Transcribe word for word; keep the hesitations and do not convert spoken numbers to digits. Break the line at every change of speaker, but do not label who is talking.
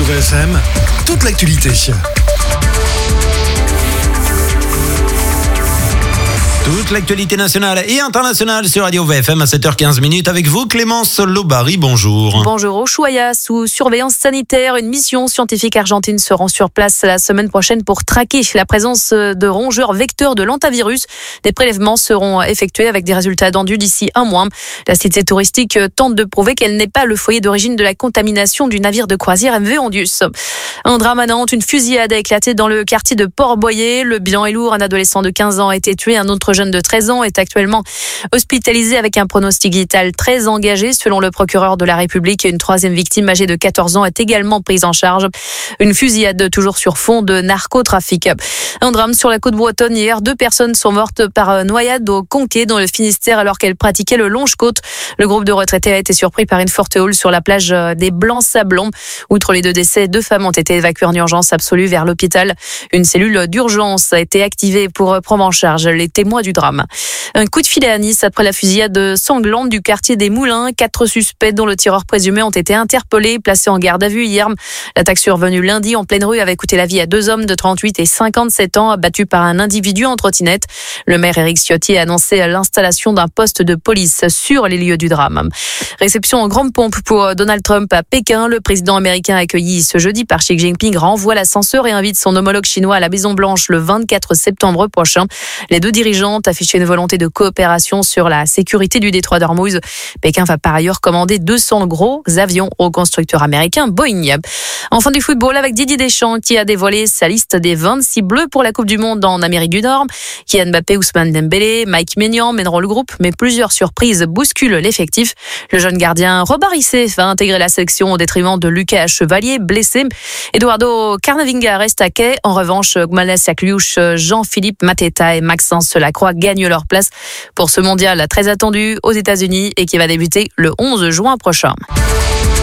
Radio V F M, toute l'actualité.
Toute l'actualité nationale et internationale sur Radio V F M à sept heures quinze minutes avec vous, Clémence Lobary, bonjour.
Bonjour. Au Ushuaia, sous surveillance sanitaire, une mission scientifique argentine se rend sur place la semaine prochaine pour traquer la présence de rongeurs vecteurs de l'hantavirus. Des prélèvements seront effectués avec des résultats attendus d'ici un mois. La cité touristique tente de prouver qu'elle n'est pas le foyer d'origine de la contamination du navire de croisière M V Andius. Un drame à Nantes, une fusillade a éclaté dans le quartier de Port-Boyer. Le bilan est lourd, un adolescent de quinze ans a été tué, un autre jeune de treize ans est actuellement hospitalisé avec un pronostic vital très engagé selon le procureur de la République. Une troisième victime âgée de quatorze ans est également prise en charge. Une fusillade toujours sur fond de narcotrafic. Un drame sur la côte bretonne hier. Deux personnes sont mortes par noyade au Conquet dans le Finistère alors qu'elles pratiquaient le longe-côte. Le groupe de retraités a été surpris par une forte houle sur la plage des Blancs-Sablons. Outre les deux décès, deux femmes ont été évacuées en urgence absolue vers l'hôpital. Une cellule d'urgence a été activée pour prendre en charge les témoins du drame. Un coup de filet à Nice après la fusillade sanglante du quartier des Moulins. Quatre suspects dont le tireur présumé ont été interpellés, placés en garde à vue hier. L'attaque survenue lundi en pleine rue avait coûté la vie à deux hommes de trente-huit et cinquante-sept ans abattus par un individu en trottinette. Le maire Éric Ciotti a annoncé l'installation d'un poste de police sur les lieux du drame. Réception en grande pompe pour Donald Trump à Pékin. Le président américain accueilli ce jeudi par Xi Jinping renvoie l'ascenseur et invite son homologue chinois à la Maison Blanche le vingt-quatre septembre prochain. Les deux dirigeants affiché une volonté de coopération sur la sécurité du détroit d'Ormuz. Pékin va par ailleurs commander deux cents gros avions au constructeur américain Boeing. Enfin du football avec Didier Deschamps qui a dévoilé sa liste des vingt-six bleus pour la Coupe du Monde en Amérique du Nord. Kylian Mbappé, Ousmane Dembélé, Mike Maignan mèneront le groupe, mais plusieurs surprises bousculent l'effectif. Le jeune gardien Robert Rissé va intégrer la sélection au détriment de Lucas Chevalier, blessé. Eduardo Camavinga reste à quai. En revanche, Gmales Yakliouche, Jean-Philippe Mateta et Maxence Lacroix gagnent leur place pour ce mondial très attendu aux États-Unis et qui va débuter le onze juin prochain.